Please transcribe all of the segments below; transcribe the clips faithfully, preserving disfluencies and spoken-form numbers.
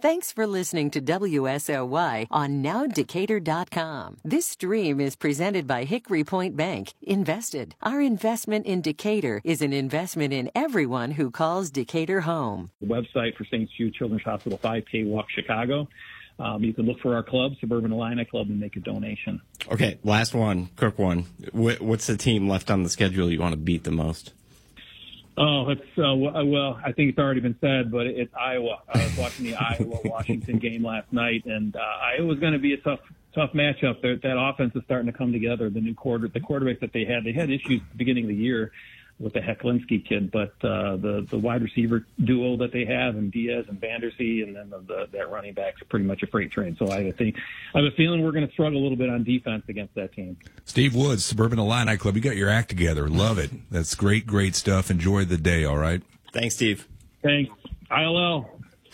Thanks for listening to W S O Y on now decatur dot com. This stream is presented by Hickory Point Bank. Invested. Our investment in Decatur is an investment in everyone who calls Decatur home. The website for Saint Jude Children's Hospital five K Walk Chicago. Um, you can look for our club, Suburban Illini Club, and make a donation. Okay, last one, quick one. What's the team left on the schedule you want to beat the most? Oh, it's uh, well, I think it's already been said, but it's Iowa. I was watching the Iowa-Washington game last night, and uh, Iowa's going to be a tough, tough matchup. They're, that offense is starting to come together. The new quarter, the quarterback that they had, they had issues at the beginning of the year with the Hecklinski kid, but uh, the the wide receiver duo that they have, and Diaz and Vandersee, and then the, the, that running back's pretty much a freight train. So I think I have a feeling we're going to struggle a little bit on defense against that team. Steve Woods, Suburban Illini Club. You got your act together. Love it. That's great, great stuff. Enjoy the day. All right. Thanks, Steve. Thanks. I L L.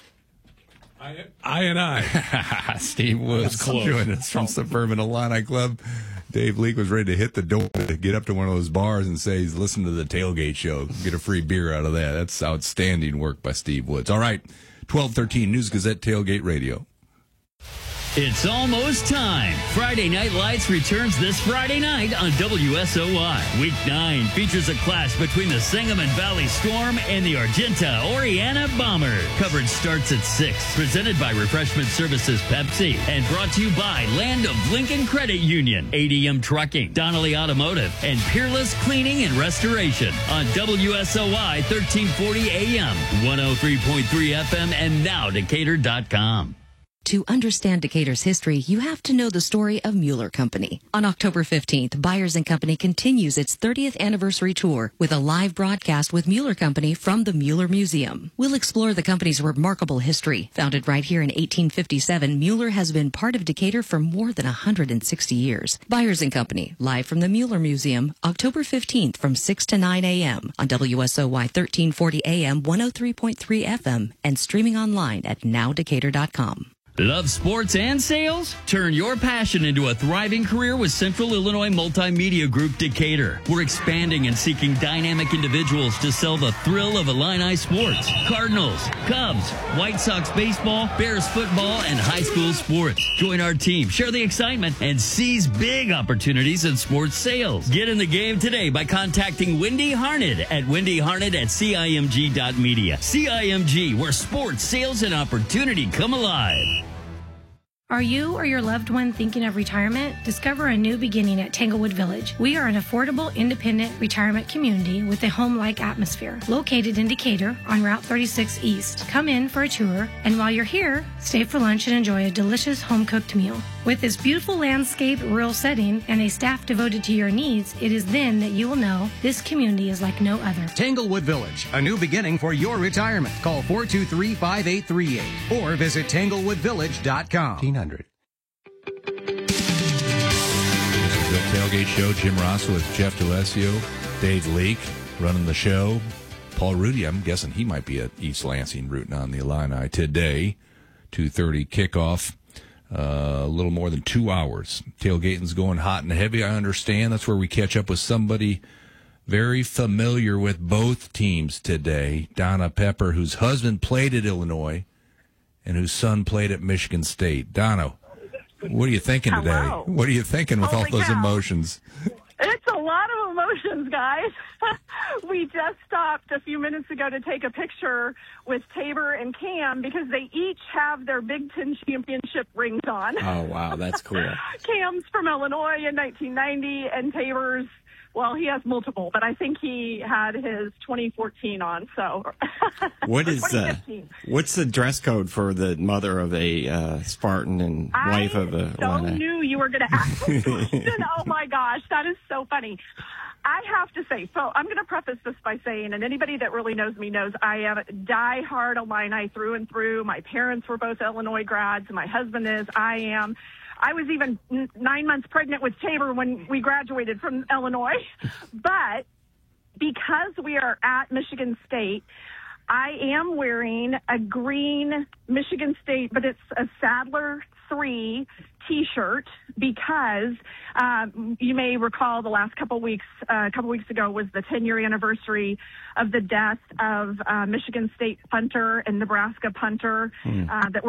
I, I and I. Steve Woods joining us from Suburban Illini Club. Dave Leake was ready to hit the door to get up to one of those bars and say he's listening to the Tailgate Show. Get a free beer out of that. That's outstanding work by Steve Woods. All right, twelve thirteen News Gazette Tailgate Radio. It's almost time. Friday Night Lights returns this Friday night on W S O Y. Week nine features a clash between the Sangamon Valley Storm and the Argenta Oriana Bombers. Coverage starts at six. Presented by Refreshment Services Pepsi and brought to you by Land of Lincoln Credit Union, A D M Trucking, Donnelly Automotive, and Peerless Cleaning and Restoration on W S O Y thirteen forty A M, one oh three point three F M, and now decatur dot com. To understand Decatur's history, you have to know the story of Mueller Company. On October fifteenth, Byers and Company continues its thirtieth anniversary tour with a live broadcast with Mueller Company from the Mueller Museum. We'll explore the company's remarkable history. Founded right here in eighteen fifty-seven, Mueller has been part of Decatur for more than one hundred sixty years. Byers and Company, live from the Mueller Museum, October fifteenth from six to nine A M on W S O Y thirteen forty A M, one oh three point three F M, and streaming online at now decatur dot com. Love sports and sales? Turn your passion into a thriving career with Central Illinois Multimedia Group Decatur. We're expanding and seeking dynamic individuals to sell the thrill of Illini sports. Cardinals, Cubs, White Sox baseball, Bears football, and high school sports. Join our team, share the excitement, and seize big opportunities in sports sales. Get in the game today by contacting Wendy Harned at wendy harned at C I M G dot media. C I M G, where sports, sales, and opportunity come alive. Are you or your loved one thinking of retirement? Discover a new beginning at Tanglewood Village. We are an affordable, independent retirement community with a home-like atmosphere. Located in Decatur on Route thirty-six East. Come in for a tour, and while you're here, stay for lunch and enjoy a delicious home-cooked meal. With this beautiful landscape, rural setting, and a staff devoted to your needs, it is then that you will know this community is like no other. Tanglewood Village, a new beginning for your retirement. Call four two three, five eight three eight or visit tanglewood village dot com. This is the Tailgate Show. Jim Ross with Jeff DeLessio, Dave Leake running the show. Paul Rudy, I'm guessing he might be at East Lansing rooting on the Illini today. two thirty kickoff. Uh, a little more than two hours. Tailgating's going hot and heavy, I understand. That's where we catch up with somebody very familiar with both teams today. Donna Pepper, whose husband played at Illinois and whose son played at Michigan State. Donna, what are you thinking today? Hello. What are you thinking with Holy all those cow. emotions? It's a lot of emotions, guys. We just stopped a few minutes ago to take a picture with Tabor and Cam because they each have their Big Ten championship rings on. Oh, wow, that's cool. Cam's from Illinois in nineteen ninety, and Tabor's, well, he has multiple, but I think he had his twenty fourteen on. So, what is uh, what's the dress code for the mother of a uh, Spartan and I wife of a? so Illini? knew you were going to ask this question. Oh my gosh, that is so funny. I have to say, so I'm going to preface this by saying, and anybody that really knows me knows I am diehard Illini through and through. My parents were both Illinois grads. My husband is. I am. I was even nine months pregnant with Tabor when we graduated from Illinois. But because we are at Michigan State, I am wearing a green Michigan State, but it's a Sadler three T-shirt because um, you may recall the last couple weeks, uh, a couple weeks ago was the ten-year anniversary of the death of uh, Michigan State punter and Nebraska punter mm. uh, that were